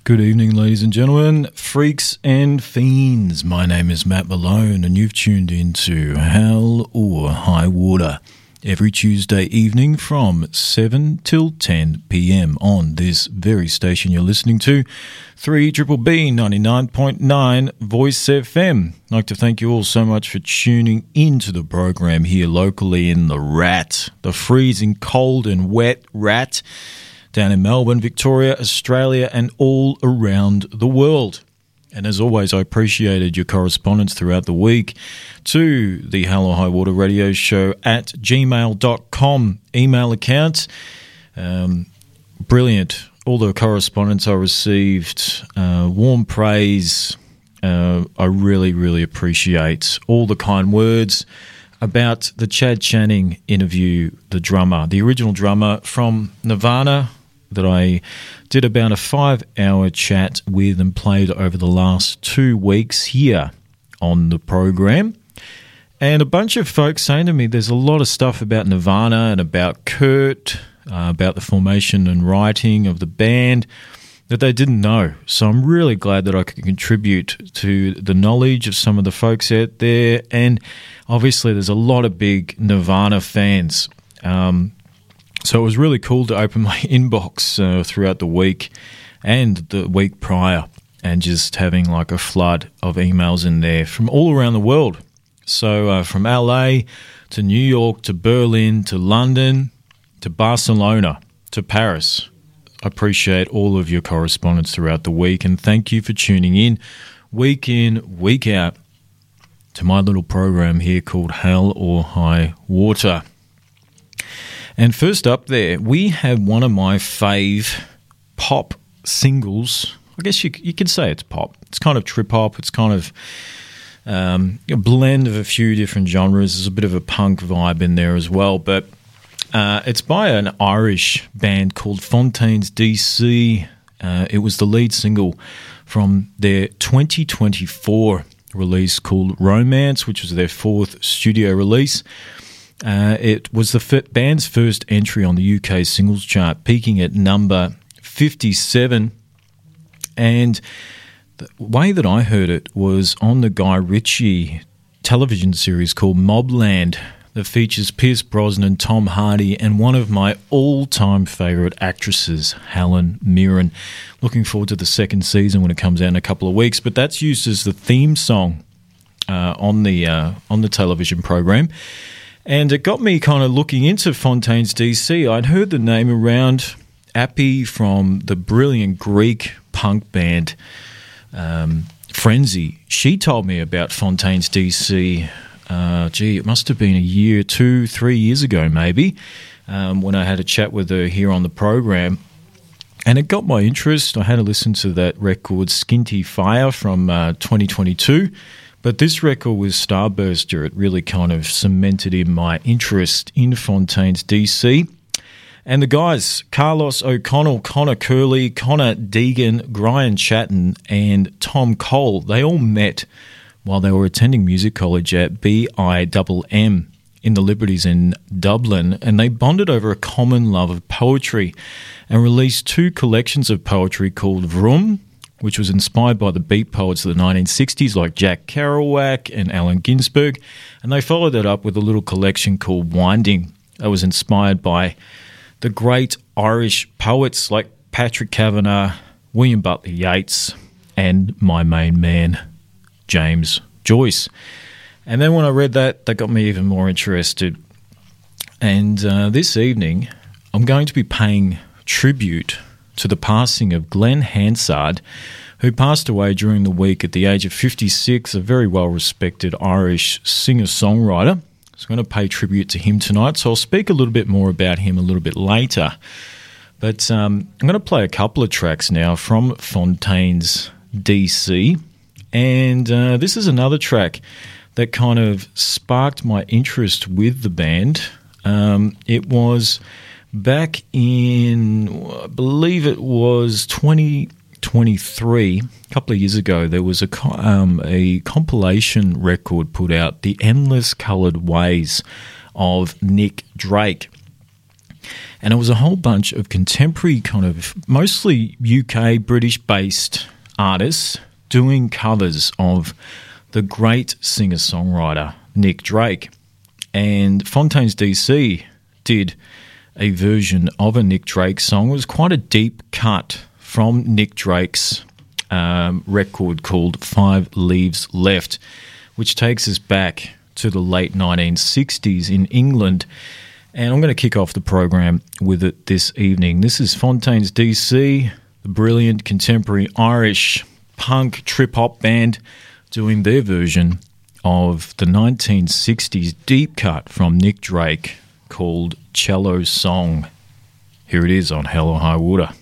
Good evening, ladies and gentlemen, freaks and fiends. My name is Matt Malone, and you've tuned into Hell or High Water every Tuesday evening from 7 till 10 p.m. on this very station you're listening to, 3BBB 99.9 Voice FM. I'd like to thank you all so much for tuning into the program here locally in the Rat, the freezing cold and wet Rat, down in Melbourne, Victoria, Australia, and all around the world. And as always, I appreciated your correspondence throughout the week to the Hell or High Water radio show at gmail.com email account. Brilliant. All the correspondence I received, warm praise. I really, really appreciate all the kind words about the Chad Channing interview, the original drummer from Nirvana, that I did about a 5-hour chat with and played over the last 2 weeks here on the program. And a bunch of folks saying to me there's a lot of stuff about Nirvana and about Kurt, about the formation and writing of the band that they didn't know. So I'm really glad that I could contribute to the knowledge of some of the folks out there. And obviously there's a lot of big Nirvana fans. So it was really cool to open my inbox throughout the week and the week prior and just having like a flood of emails in there from all around the world. So from LA to New York to Berlin to London to Barcelona to Paris. I appreciate all of your correspondence throughout the week, and thank you for tuning in, week out, to my little program here called Hell or High Water. And first up there, we have one of my fave pop singles. I guess you could say it's pop. It's kind of trip-hop. It's kind of a blend of a few different genres. There's a bit of a punk vibe in there as well. But it's by an Irish band called Fontaines DC. It was the lead single from their 2024 release called Romance, which was their 4th studio release. It was the band's first entry on the UK singles chart, peaking at number 57. And the way that I heard it was on the Guy Ritchie television series called Mobland that features Pierce Brosnan, Tom Hardy, and one of my all-time favourite actresses, Helen Mirren. Looking forward to the second season when it comes out in a couple of weeks. But that's used as the theme song on the television program. And it got me kind of looking into Fontaines DC. I'd heard the name around. Appy from the brilliant Greek punk band Frenzy. She told me about Fontaines DC. It must have been a year, 2-3 years ago maybe, when I had a chat with her here on the program. And it got my interest. I had to listen to that record Skinty Fire from 2022. But this record with Starburster, it really kind of cemented in my interest in Fontaines DC. And the guys, Carlos O'Connell, Connor Curley, Connor Deegan, Brian Chatton, and Tom Cole, they all met while they were attending music college at BIMM in the Liberties in Dublin, and they bonded over a common love of poetry and released 2 collections of poetry called Vroom, which was inspired by the beat poets of the 1960s like Jack Kerouac and Allen Ginsberg, and they followed that up with a little collection called Winding that was inspired by the great Irish poets like Patrick Kavanagh, William Butler Yeats, and my main man, James Joyce. And then when I read that got me even more interested. And this evening, I'm going to be paying tribute to the passing of Glenn Hansard, who passed away during the week at the age of 56, a very well-respected Irish singer-songwriter. So I'm going to pay tribute to him tonight, so I'll speak a little bit more about him a little bit later. But I'm going to play a couple of tracks now from Fontaines DC, and this is another track that kind of sparked my interest with the band. It was back in, I believe it was 2023, a couple of years ago, there was a compilation record put out, The Endless Coloured Ways of Nick Drake. And it was a whole bunch of contemporary kind of mostly UK, British-based artists doing covers of the great singer-songwriter Nick Drake. And Fontaines DC did a version of a Nick Drake song. It was quite a deep cut from Nick Drake's record called 5 Leaves Left, which takes us back to the late 1960s in England. And I'm going to kick off the program with it this evening. This is Fontaines DC, the brilliant contemporary Irish punk trip-hop band, doing their version of the 1960s deep cut from Nick Drake called Cello Song. Here it is on Hell or High Water.